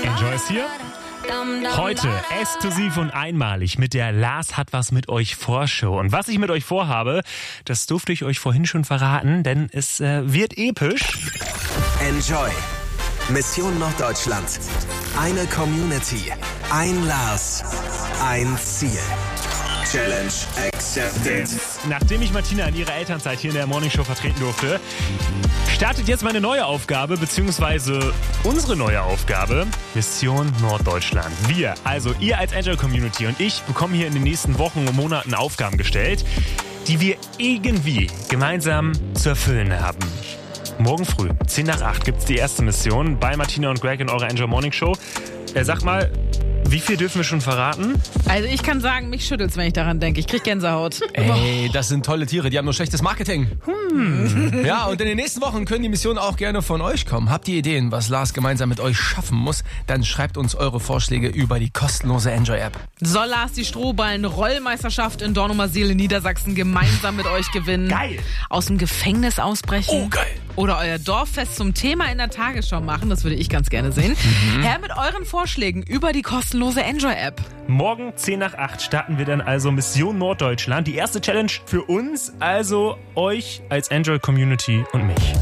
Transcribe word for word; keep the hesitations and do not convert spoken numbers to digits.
Enjoy ist hier. Heute exklusiv und einmalig mit der Lars hat was mit euch Vorshow. Und was ich mit euch vorhabe, das durfte ich euch vorhin schon verraten, denn es äh, wird episch. Enjoy. Mission Norddeutschland. Eine Community. Ein Lars. Ein Ziel. Challenge accepted. Nachdem ich Martina in ihrer Elternzeit hier in der Morningshow vertreten durfte, startet jetzt meine neue Aufgabe, beziehungsweise unsere neue Aufgabe, Mission Norddeutschland. Wir, also ihr als Enjoy-Community und ich, bekommen hier in den nächsten Wochen und Monaten Aufgaben gestellt, die wir irgendwie gemeinsam zu erfüllen haben. Morgen früh, zehn nach acht, gibt's die erste Mission bei Martina und Greg in eurer Enjoy Morning Show. Äh, sag mal, wie viel dürfen wir schon verraten? Also ich kann sagen, mich schüttelt's, wenn ich daran denke. Ich krieg Gänsehaut. Ey, das sind tolle Tiere, die haben nur schlechtes Marketing. Hm. Ja, und in den nächsten Wochen können die Missionen auch gerne von euch kommen. Habt ihr Ideen, was Lars gemeinsam mit euch schaffen muss? Dann schreibt uns eure Vorschläge über die kostenlose Enjoy-App. Soll Lars die Strohballen-Rollmeisterschaft in Dornumersiel in Niedersachsen gemeinsam mit euch gewinnen? Geil! Aus dem Gefängnis ausbrechen? Oh, geil! Oder euer Dorffest zum Thema in der Tagesschau machen? Das würde ich ganz gerne sehen. Mhm. Her mit euren Vorschlägen über die kostenlose Enjoy-App. Morgen zehn nach acht starten wir dann also Mission Norddeutschland. Die erste Challenge für uns, also euch als Enjoy-Community und mich.